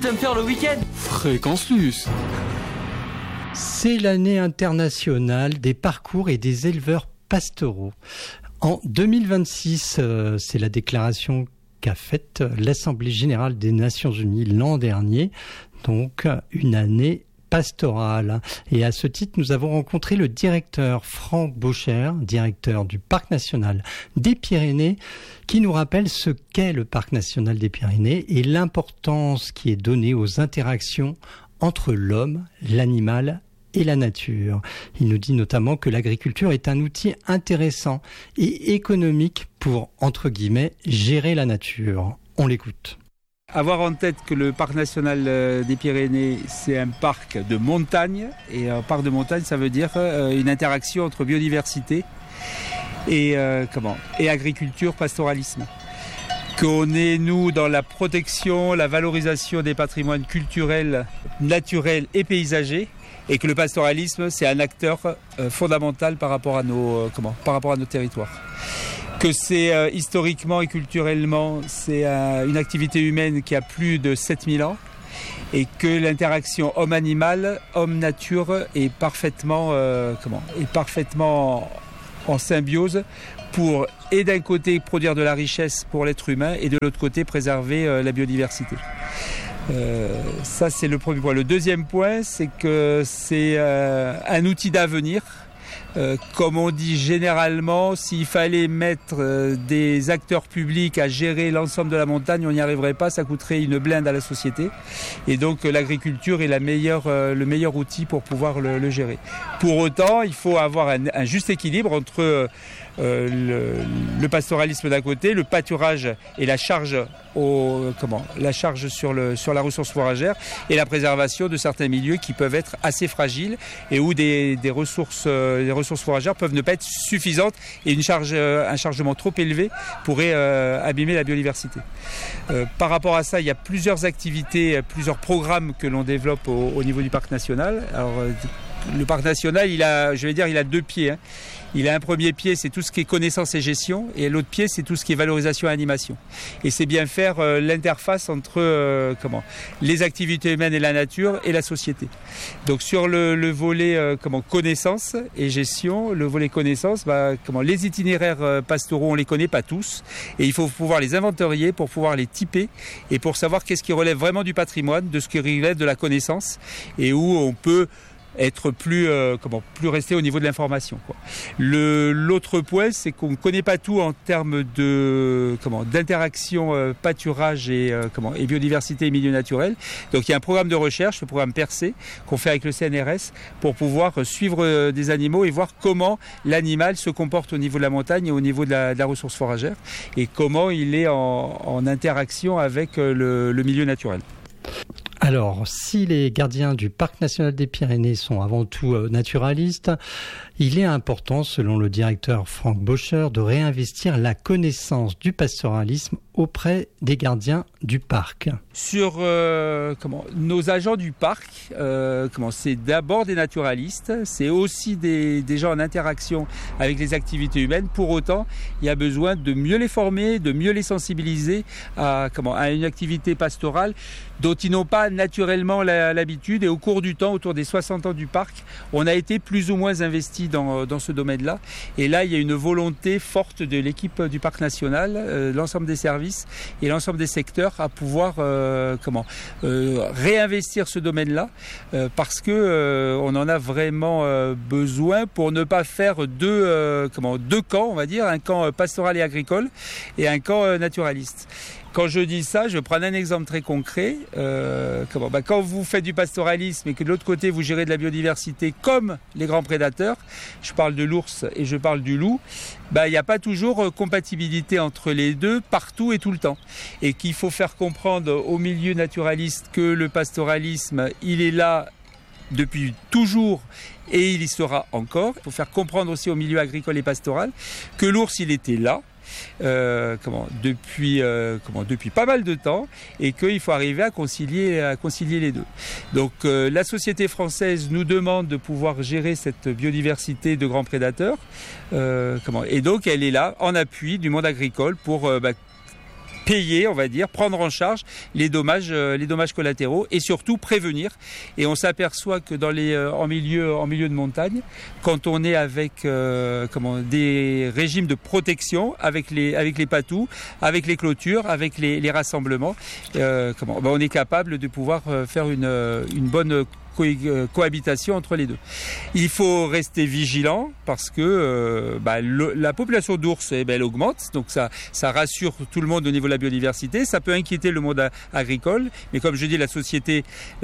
de me faire le week-end. Fréquence Luce. C'est l'année internationale des parcours et des éleveurs pastoraux. En 2026, c'est la déclaration qu'a faite l'Assemblée générale des Nations unies l'an dernier, donc une année pastorale. Et à ce titre, nous avons rencontré le directeur Franck Bocher, directeur du Parc national des Pyrénées, qui nous rappelle ce qu'est le Parc national des Pyrénées et l'importance qui est donnée aux interactions entre l'homme, l'animal et la nature. Il nous dit notamment que l'agriculture est un outil intéressant et économique pour, entre guillemets, gérer la nature. On l'écoute. Avoir en tête que le parc national des Pyrénées, c'est un parc de montagne. Et un parc de montagne, ça veut dire une interaction entre biodiversité et agriculture, pastoralisme. Qu'on est, nous, dans la protection, la valorisation des patrimoines culturels, naturels et paysagers. Et que le pastoralisme, c'est un acteur fondamental par rapport à nos territoires. Que c'est historiquement et culturellement, c'est une activité humaine qui a plus de 7000 ans et que l'interaction homme-animal, homme-nature est parfaitement en symbiose pour, et d'un côté, produire de la richesse pour l'être humain et de l'autre côté, préserver la biodiversité. Ça, c'est le premier point. Le deuxième point, c'est que c'est un outil d'avenir. Comme on dit généralement, s'il fallait mettre des acteurs publics à gérer l'ensemble de la montagne, on n'y arriverait pas, ça coûterait une blinde à la société. Et donc l'agriculture est le meilleur outil pour pouvoir le gérer. Pour autant, il faut avoir un juste équilibre entre le pastoralisme d'un côté, le pâturage et la charge sur la ressource fourragère et la préservation de certains milieux qui peuvent être assez fragiles et où des ressources fourragères peuvent ne pas être suffisantes et un chargement trop élevé pourrait abîmer la biodiversité. Par rapport à ça, il y a plusieurs activités, plusieurs programmes que l'on développe au niveau du parc national. Alors, le parc national, il a deux pieds. Il a un premier pied, c'est tout ce qui est connaissance et gestion, et l'autre pied, c'est tout ce qui est valorisation et animation. Et c'est bien faire l'interface entre les activités humaines et la nature et la société. Donc sur le volet connaissance et gestion, le volet connaissance, les itinéraires pastoraux, on les connaît pas tous, et il faut pouvoir les inventorier pour pouvoir les typer et pour savoir qu'est-ce qui relève vraiment du patrimoine, de ce qui relève de la connaissance, et où on peut être plus resté au niveau de l'information, quoi. L'autre point, c'est qu'on ne connaît pas tout en termes d'interaction pâturage et biodiversité et milieu naturel. Donc il y a un programme de recherche, le programme PERCE, qu'on fait avec le CNRS pour pouvoir suivre des animaux et voir comment l'animal se comporte au niveau de la montagne et au niveau de la ressource fourragère et comment il est en interaction avec le milieu naturel. Alors, si les gardiens du Parc national des Pyrénées sont avant tout naturalistes, il est important, selon le directeur Franck Bocher, de réinvestir la connaissance du pastoralisme auprès des gardiens du parc. Sur nos agents du parc, c'est d'abord des naturalistes, c'est aussi des gens en interaction avec les activités humaines. Pour autant, il y a besoin de mieux les former, de mieux les sensibiliser à une activité pastorale dont ils n'ont pas naturellement l'habitude. Et au cours du temps, autour des 60 ans du parc, on a été plus ou moins investi dans ce domaine-là. Et là, il y a une volonté forte de l'équipe du parc national, l'ensemble des services et l'ensemble des secteurs à pouvoir réinvestir ce domaine-là parce que on en a vraiment besoin pour ne pas faire deux camps, on va dire, un camp pastoral et agricole et un camp naturaliste. Quand je dis ça, je prends un exemple très concret. Quand vous faites du pastoralisme et que de l'autre côté vous gérez de la biodiversité comme les grands prédateurs, je parle de l'ours et je parle du loup, il n'y a pas toujours compatibilité entre les deux partout et tout le temps. Et qu'il faut faire comprendre au milieu naturaliste que le pastoralisme, il est là depuis toujours et il y sera encore. Il faut faire comprendre aussi au milieu agricole et pastoral que l'ours, il était là. Depuis pas mal de temps et qu'il faut arriver à concilier les deux. Donc la société française nous demande de pouvoir gérer cette biodiversité de grands prédateurs et donc elle est là en appui du monde agricole pour payer, on va dire, prendre en charge les dommages collatéraux et surtout prévenir. Et on s'aperçoit que en milieu de montagne, quand on est avec des régimes de protection, avec les patous, avec les clôtures, avec les rassemblements, on est capable de pouvoir faire une bonne cohabitation entre les deux. Il faut rester vigilant parce que la population d'ours elle augmente, donc ça rassure tout le monde au niveau de la biodiversité. Ça peut inquiéter le monde agricole, mais comme je dis, la société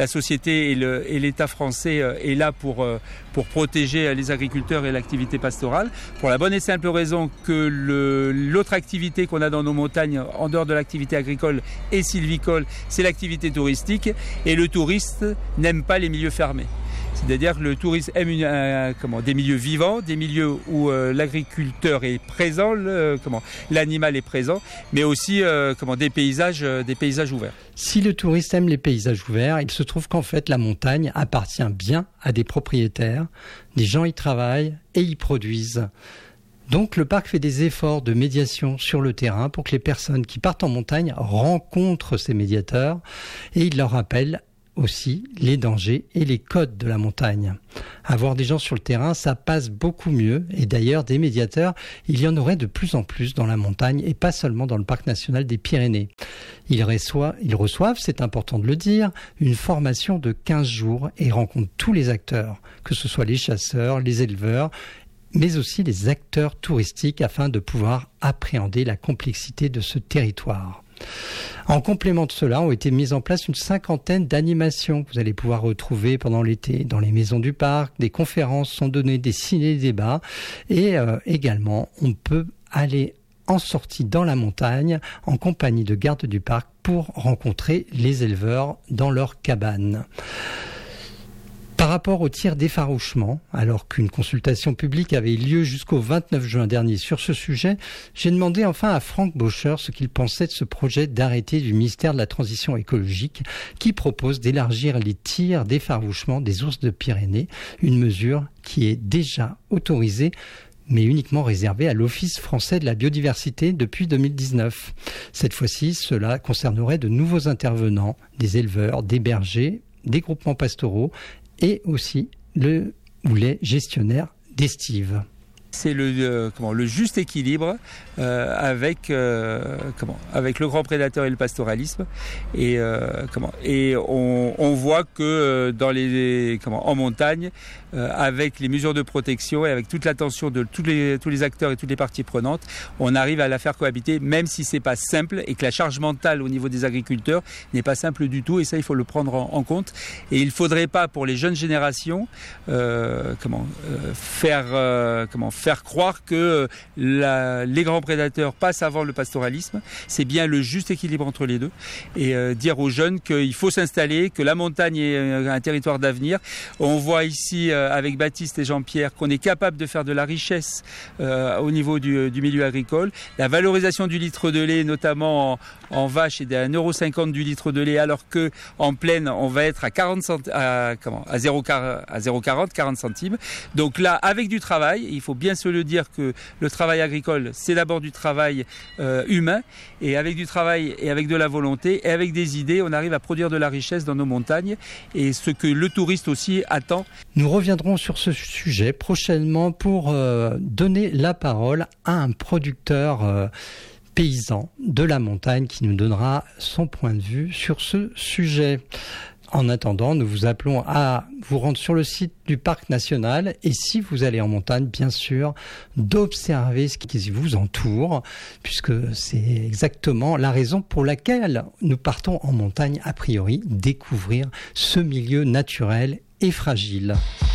et l'État français est là pour protéger les agriculteurs et l'activité pastorale, pour la bonne et simple raison que l'autre activité qu'on a dans nos montagnes, en dehors de l'activité agricole et sylvicole, c'est l'activité touristique, et le touriste n'aime pas les milieux fermés. C'est-à-dire que le tourisme aime des milieux vivants, des milieux où l'agriculteur est présent, l'animal est présent, mais aussi des paysages ouverts. Si le touriste aime les paysages ouverts, il se trouve qu'en fait la montagne appartient bien à des propriétaires, des gens y travaillent et y produisent. Donc le parc fait des efforts de médiation sur le terrain pour que les personnes qui partent en montagne rencontrent ces médiateurs, et il leur rappelle aussi les dangers et les codes de la montagne. Avoir des gens sur le terrain, ça passe beaucoup mieux, et d'ailleurs des médiateurs, il y en aurait de plus en plus dans la montagne et pas seulement dans le parc national des Pyrénées. Ils reçoivent, c'est important de le dire, une formation de 15 jours et rencontrent tous les acteurs, que ce soit les chasseurs, les éleveurs, mais aussi les acteurs touristiques, afin de pouvoir appréhender la complexité de ce territoire. En complément de cela, ont été mises en place une 50aine d'animations que vous allez pouvoir retrouver pendant l'été dans les maisons du parc. Des conférences sont données, des ciné-débats, et également on peut aller en sortie dans la montagne en compagnie de gardes du parc pour rencontrer les éleveurs dans leurs cabanes. Par rapport au tir d'effarouchement, alors qu'une consultation publique avait eu lieu jusqu'au 29 juin dernier sur ce sujet, j'ai demandé enfin à Franck Bocher ce qu'il pensait de ce projet d'arrêté du ministère de la Transition écologique qui propose d'élargir les tirs d'effarouchement des ours de Pyrénées, une mesure qui est déjà autorisée mais uniquement réservée à l'Office français de la biodiversité depuis 2019. Cette fois-ci, cela concernerait de nouveaux intervenants, des éleveurs, des bergers, des groupements pastoraux, et aussi les gestionnaires d'estives. C'est le juste équilibre avec le grand prédateur et le pastoralisme, et on voit que en montagne, avec les mesures de protection et avec toute l'attention de tous les acteurs et toutes les parties prenantes, on arrive à la faire cohabiter, même si c'est pas simple et que la charge mentale au niveau des agriculteurs n'est pas simple du tout, et ça il faut le prendre en compte. Et il faudrait pas, pour les jeunes générations, faire croire que les grands prédateurs passent avant le pastoralisme. C'est bien le juste équilibre entre les deux, et dire aux jeunes qu'il faut s'installer, que la montagne est un territoire d'avenir. On voit ici avec Baptiste et Jean-Pierre qu'on est capable de faire de la richesse au niveau du milieu agricole. La valorisation du litre de lait, notamment en vache, est de 1,50 € du litre de lait, alors que en plaine on va être à 0,40, 40 centimes. Donc là, avec du travail, il faut bien se le dire que le travail agricole, c'est d'abord du travail humain, et avec du travail et avec de la volonté et avec des idées, on arrive à produire de la richesse dans nos montagnes, et ce que le touriste aussi attend. Nous reviendrons sur ce sujet prochainement pour donner la parole à un producteur paysan de la montagne qui nous donnera son point de vue sur ce sujet. En attendant, nous vous appelons à vous rendre sur le site du Parc national, et si vous allez en montagne, bien sûr, d'observer ce qui vous entoure, puisque c'est exactement la raison pour laquelle nous partons en montagne, a priori, découvrir ce milieu naturel et fragile.